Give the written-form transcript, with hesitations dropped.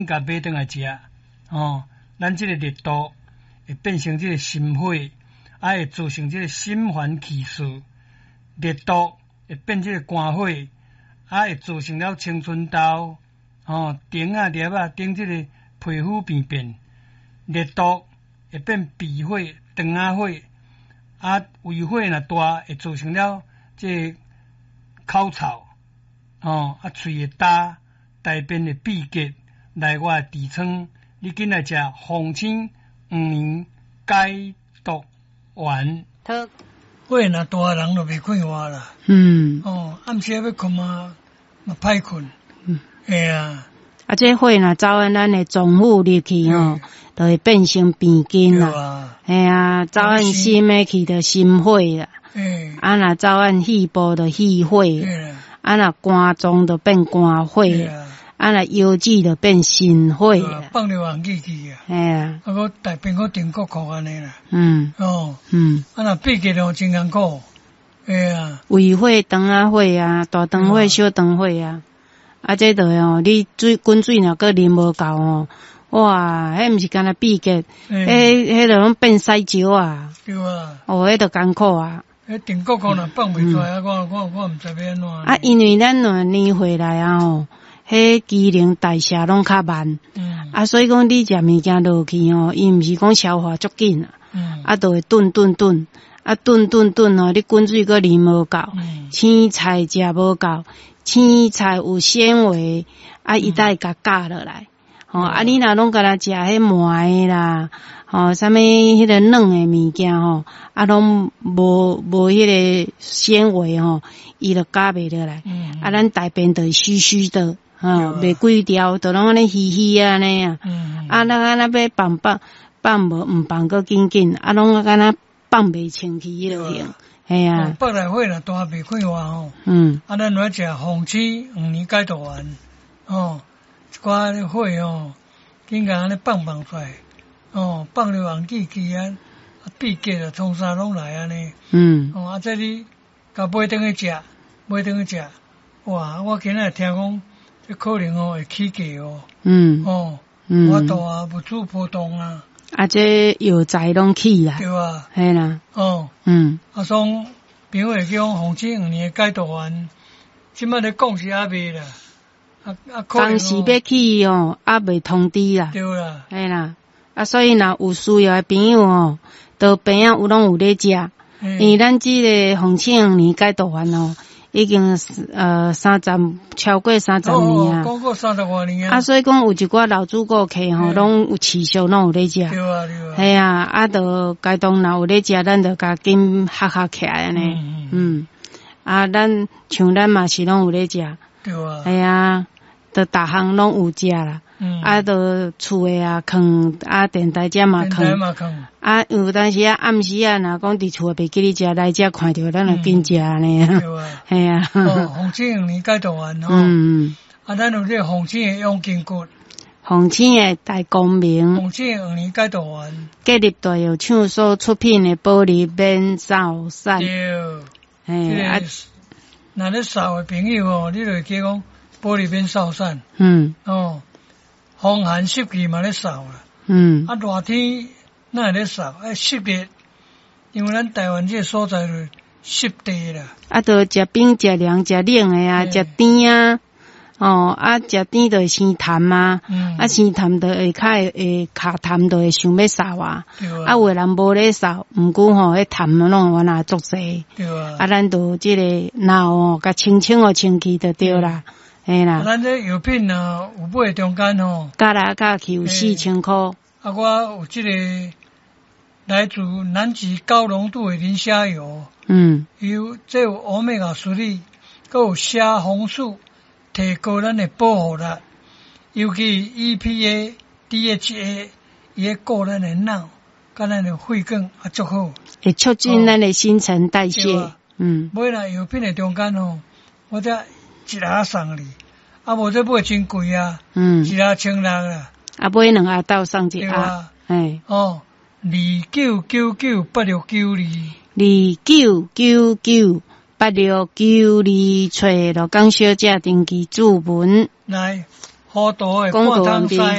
甲买倒来食，咱这个热毒会变成这个心火，会造成这个心烦气躁。热毒会变这个肝火，会造成了青春痘，顶啊、粒啊、顶这个皮肤病变。热毒会变鼻火、肠仔火，胃火若大，会造成了这口臭，喙会焦，大便会闭结，内外痔疮。你紧来食红青黄连解毒丸。 好， 火若大人就袂困活啦。暗时要困嘛歹困。啊。 这火若走按咱的脏腑入去就会变成病根啦。走按心的去就心火啦。若走按肺部就肺火。若肝脏就变肝火。若腰子就变心火啦。 放流行气去啊。个大便个顶骨壳安尼啦。若闭结就真艰苦。 胃火、肠仔火大肠火、小肠火这就你滚水若个啉无够哇，迄毋是干那闭结，迄就拢变屎石啊。 对啊。 迄就艰苦啊。 迄顶骨壳若放袂出来我毋知要安怎。 因为咱两年回来迄机能代谢拢较慢。所以讲你食物件落去伊毋是讲消化足紧就会炖，你滚水个啉无够，青菜食无够。青菜有纤维，伊才会甲夹落来。你若拢甲他食迄糜的啦，啥物迄个软的物件拢无迄个纤维伊就夹袂落来。咱大便就虚虚的，袂规条，就拢安尼虚虚安尼咱安尼要放毋放个紧，拢敢若放袂清气迄落型。 腹内火若大袂快活咱来食红曲黄连解毒丸一寡火紧甲安尼放出来放流行气去闭结创啥拢来安尼这你甲买倒去食哇我今仔听讲这可能会起价我大无煮波动这药材拢起啦。 对啊。 嘿啦。 从朋友叫红曲黄连解毒丸，即摆咧讲是未啦。 当时要起未通知啦。 对啦。 嘿啦。所以若有需要的朋友到边有拢有咧食，因为咱即个红曲黄连解毒丸已经超过30年啊。 讲过30多年所以讲有一寡老主顾客拢有持续拢有咧食。 对啊。 系就该当若有咧食，咱就甲紧合起来安尼。咱像咱嘛是拢有咧食。 对啊。 系就逐项拢有食啦。就厝诶放电台遮嘛放。有当时暗时若讲伫厝袂记咧食，来遮看着咱就紧食安尼。 系红曲黄连解毒丸咱有这红曲诶养筋骨。 红青的大光明， 红曲黄连解毒丸， 结入大有厂所出品的保利免扫散。 对，那咧扫的朋友你就会记讲保利免扫散。风寒湿气嘛咧扫啦。热天哪会咧扫？湿热，因为咱台湾这个所在就湿地啦。 就食冰、食凉、食冷的食甜食甜就会生痰生痰就会卡痰就会想要扫有的人无咧扫，毋过迄痰拢原来足济。咱就即个脑甲清清气就对啦。嘿啦。 咱这药品有买中间加来加去有4000块。 我有即个来自南极高浓度的磷虾油。这有欧米伽3，佮有虾红素。提高咱的保护力，尤其 EPA、DHA， 伊会顾咱的脑，甲咱的肺管足好， 会促进咱的新陈代谢。 买啦药品的中间我才一盒送你，无这买真贵一盒1600啦。 买2盒斗送一盒。 299982，29998692， 找罗江小姐登记注文。 来， 糊涂的半汤师。